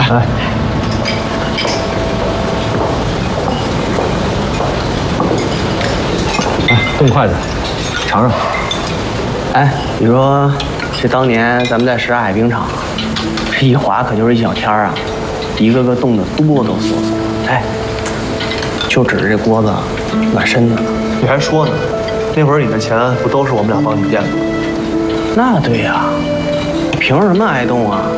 来，动筷子，尝尝。 哎，你说这当年咱们在什刹海冰场，这一滑可就是一小天儿啊，一个个冻得哆哆嗦嗦。哎，就指着这锅子暖身子呢。 你还说呢？那会儿你的钱不都是我们俩帮你垫的吗？ 那对呀，凭什么挨冻啊？